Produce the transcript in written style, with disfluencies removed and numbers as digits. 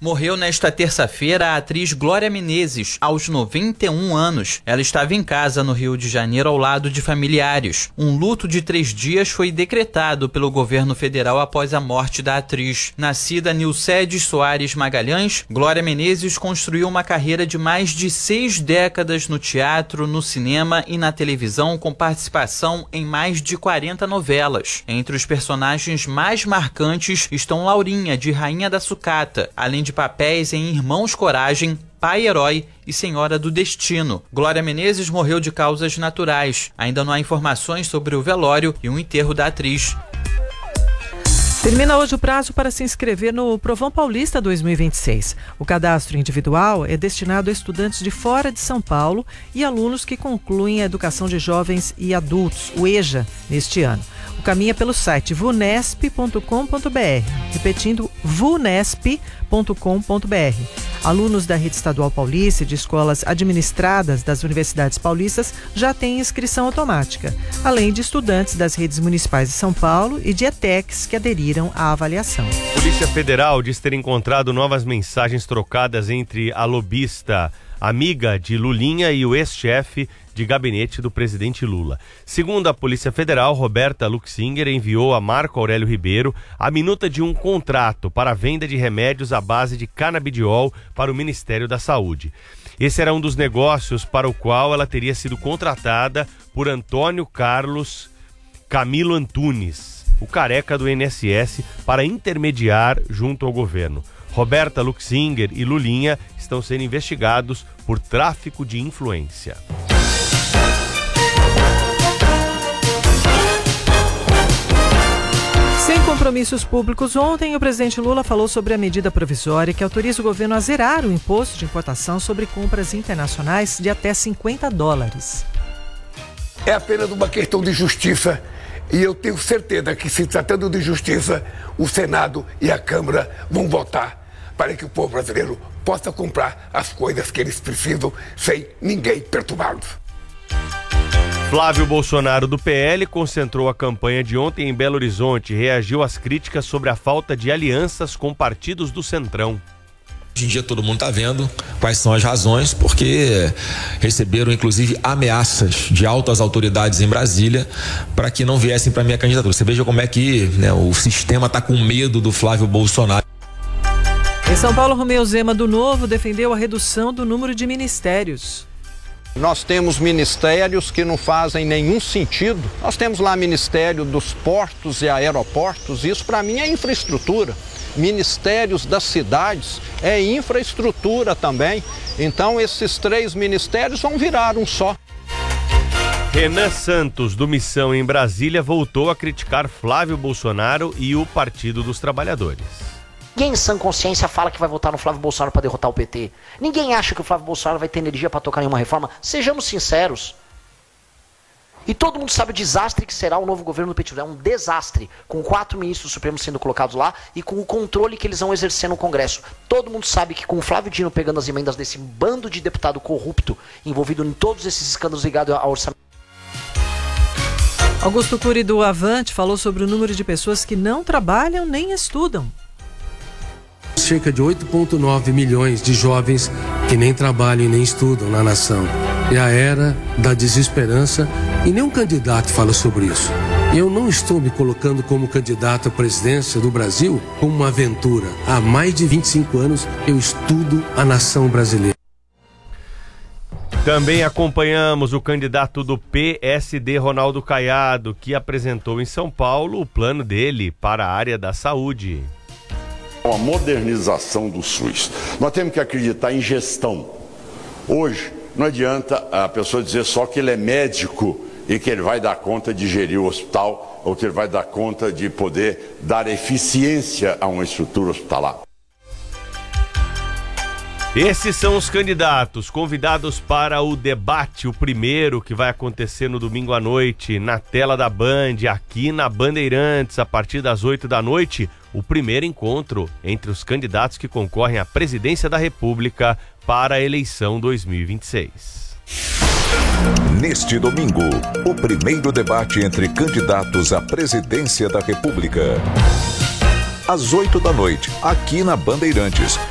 Morreu nesta terça-feira a atriz Glória Menezes, aos 91 anos. Ela estava em casa no Rio de Janeiro ao lado de familiares. Um luto de 3 dias foi decretado pelo governo federal após a morte da atriz. Nascida Nilcedes Soares Magalhães, Glória Menezes construiu uma carreira de mais de 6 décadas no teatro, no cinema e na televisão, com participação em mais de 40 novelas. Entre os personagens mais marcantes estão Laurinha, de Rainha da Sucata, além de papéis em Irmãos Coragem, Pai Herói e Senhora do Destino. Glória Menezes morreu de causas naturais. Ainda não há informações sobre o velório e o enterro da atriz. Termina hoje o prazo para se inscrever no Provão Paulista 2026. O cadastro individual é destinado a estudantes de fora de São Paulo e alunos que concluem a educação de jovens e adultos, o EJA, neste ano. O caminho é pelo site vunesp.com.br, repetindo, vunesp.com.br. Alunos da Rede Estadual Paulista e de escolas administradas das universidades paulistas já têm inscrição automática, além de estudantes das redes municipais de São Paulo e de ETECs que aderiram à avaliação. Polícia Federal diz ter encontrado novas mensagens trocadas entre a lobista amiga de Lulinha e o ex-chefe de gabinete do presidente Lula. Segundo a Polícia Federal, Roberta Luxinger enviou a Marco Aurélio Ribeiro a minuta de um contrato para a venda de remédios à base de canabidiol para o Ministério da Saúde. Esse era um dos negócios para o qual ela teria sido contratada por Antônio Carlos Camilo Antunes, o careca do INSS, para intermediar junto ao governo. Roberta Luxinger e Lulinha estão sendo investigados por tráfico de influência. Sem compromissos públicos, ontem o presidente Lula falou sobre a medida provisória que autoriza o governo a zerar o imposto de importação sobre compras internacionais de até $50. É apenas uma questão de justiça e eu tenho certeza que, se tratando de justiça, o Senado e a Câmara vão votar para que o povo brasileiro possa comprar as coisas que eles precisam sem ninguém perturbá-los. Flávio Bolsonaro, do PL, concentrou a campanha de ontem em Belo Horizonte e reagiu às críticas sobre a falta de alianças com partidos do Centrão. Hoje em dia todo mundo está vendo quais são as razões, porque receberam inclusive ameaças de altas autoridades em Brasília para que não viessem para a minha candidatura. Você veja como é que o sistema está com medo do Flávio Bolsonaro. Em São Paulo, Romeu Zema, do Novo, defendeu a redução do número de ministérios. Nós temos ministérios que não fazem nenhum sentido. Nós temos lá Ministério dos Portos e Aeroportos, isso para mim é infraestrutura. Ministérios das cidades é infraestrutura também. Então esses 3 ministérios vão virar um só. Renan Santos, do Missão em Brasília, voltou a criticar Flávio Bolsonaro e o Partido dos Trabalhadores. Ninguém em sã consciência fala que vai votar no Flávio Bolsonaro para derrotar o PT. Ninguém acha que o Flávio Bolsonaro vai ter energia para tocar nenhuma reforma. Sejamos sinceros. E todo mundo sabe o desastre que será o novo governo do PT. É um desastre, com 4 ministros supremos sendo colocados lá e com o controle que eles vão exercer no Congresso. Todo mundo sabe que com o Flávio Dino pegando as emendas desse bando de deputado corrupto, envolvido em todos esses escândalos ligados ao orçamento. Augusto Cury, do Avante, falou sobre o número de pessoas que não trabalham nem estudam. Cerca de 8,9 milhões de jovens que nem trabalham e nem estudam na nação. É a era da desesperança e nenhum candidato fala sobre isso. Eu não estou me colocando como candidato à presidência do Brasil como uma aventura. Há mais de 25 anos eu estudo a nação brasileira. Também acompanhamos o candidato do PSD, Ronaldo Caiado, que apresentou em São Paulo o plano dele para a área da saúde. A modernização do SUS. Nós temos que acreditar em gestão. Hoje, não adianta a pessoa dizer só que ele é médico e que ele vai dar conta de gerir o hospital ou que ele vai dar conta de poder dar eficiência a uma estrutura hospitalar. Esses são os candidatos convidados para o debate, o primeiro que vai acontecer no domingo à noite, na tela da Band, aqui na Bandeirantes, a partir das 8 da noite, o primeiro encontro entre os candidatos que concorrem à presidência da República para a eleição 2026. Neste domingo, o primeiro debate entre candidatos à presidência da República. Às 8 da noite, aqui na Bandeirantes.